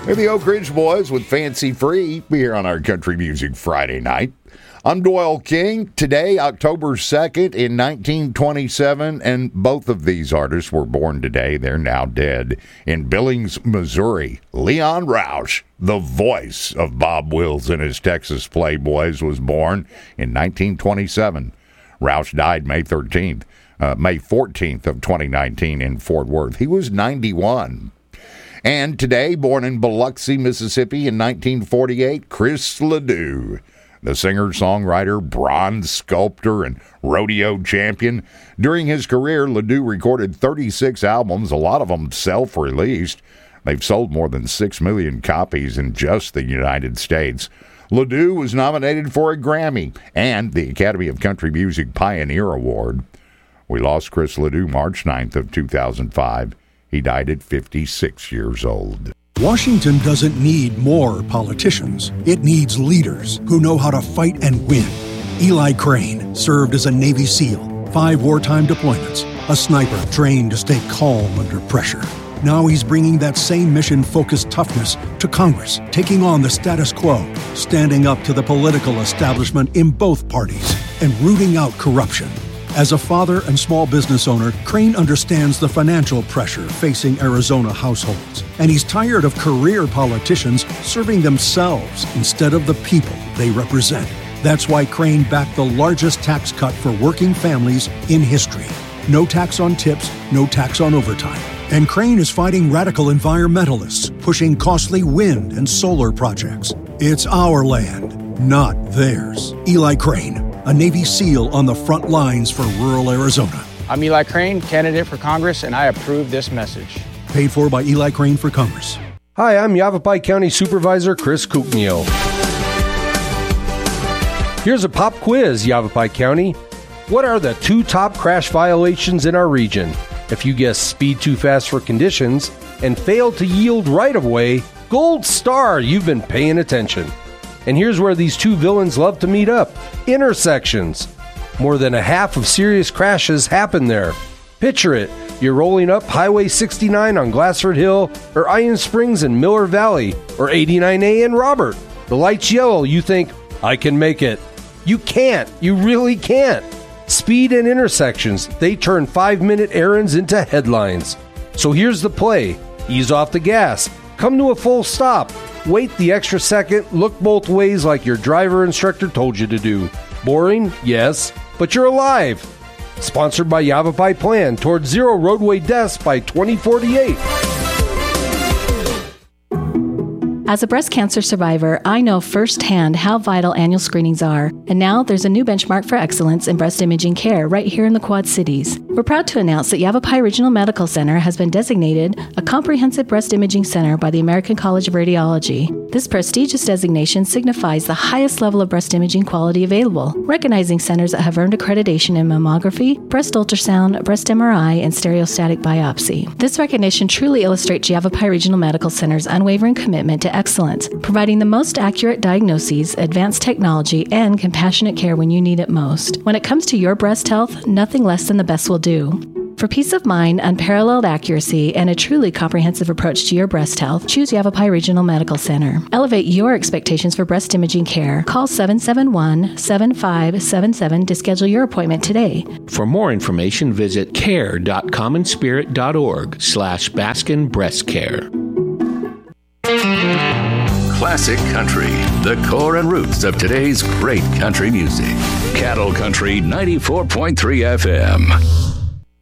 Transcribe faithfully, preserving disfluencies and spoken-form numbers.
They're the Oak Ridge Boys with Fancy Free here on our Country Music Friday night. I'm Doyle King. Today, October second in nineteen twenty-seven, and both of these artists were born today. They're now dead. In Billings, Missouri, Leon Roush, the voice of Bob Wills and his Texas Playboys, was born in nineteen twenty-seven. Roush died May thirteenth, uh, May fourteenth of twenty nineteen in Fort Worth. He was ninety-one. And today, born in Biloxi, Mississippi in nineteen forty-eight, Chris Ledoux, the singer-songwriter, bronze sculptor, and rodeo champion. During his career, Ledoux recorded thirty-six albums, a lot of them self-released. They've sold more than six million copies in just the United States. Ledoux was nominated for a Grammy and the Academy of Country Music Pioneer Award. We lost Chris Ledoux March ninth of two thousand five. He died at fifty-six years old. Washington doesn't need more politicians. It needs leaders who know how to fight and win. Eli Crane served as a Navy SEAL, five wartime deployments, a sniper trained to stay calm under pressure. Now he's bringing that same mission-focused toughness to Congress, taking on the status quo, standing up to the political establishment in both parties, and rooting out corruption. As a father and small business owner, Crane understands the financial pressure facing Arizona households, and he's tired of career politicians serving themselves instead of the people they represent. That's why Crane backed the largest tax cut for working families in history. No tax on tips, no tax on overtime. And Crane is fighting radical environmentalists, pushing costly wind and solar projects. It's our land, not theirs. Eli Crane, a Navy SEAL on the front lines for rural Arizona. I'm Eli Crane, candidate for Congress, and I approve this message. Paid for by Eli Crane for Congress. Hi, I'm Yavapai County Supervisor Chris Kuknio. Here's a pop quiz, Yavapai County. What are the two top crash violations in our region? If you guess speed too fast for conditions and fail to yield right-of-way, gold star, you've been paying attention. And here's where these two villains love to meet up. Intersections. More than a half of serious crashes happen there. Picture it. You're rolling up Highway sixty-nine on Glassford Hill, or Iron Springs in Miller Valley, or eighty-nine A in Robert. The light's yellow. You think, I can make it. You can't. You really can't. Speed and intersections, they turn five-minute errands into headlines. So here's the play. Ease off the gas. Come to a full stop. Wait the extra second, look both ways like your driver instructor told you to do. Boring? Yes, but you're alive. Sponsored by Yavapai Plan towards zero roadway deaths by twenty forty-eight. As a breast cancer survivor, I know firsthand how vital annual screenings are. And now there's a new benchmark for excellence in breast imaging care right here in the Quad Cities. We're proud to announce that Yavapai Regional Medical Center has been designated a comprehensive breast imaging center by the American College of Radiology. This prestigious designation signifies the highest level of breast imaging quality available, recognizing centers that have earned accreditation in mammography, breast ultrasound, breast M R I, and stereostatic biopsy. This recognition truly illustrates Yavapai Regional Medical Center's unwavering commitment to excellence, providing the most accurate diagnoses, advanced technology, and compassionate care when you need it most. When it comes to your breast health, nothing less than the best will do. For peace of mind, unparalleled accuracy, and a truly comprehensive approach to your breast health, choose Yavapai Regional Medical Center. Elevate your expectations for breast imaging care. Call seven seven one, seven five seven seven to schedule your appointment today. For more information, visit care.commonspirit.org slash Baskin Breast Care. Classic country, the core and roots of today's great country music. Cattle Country ninety-four point three F M.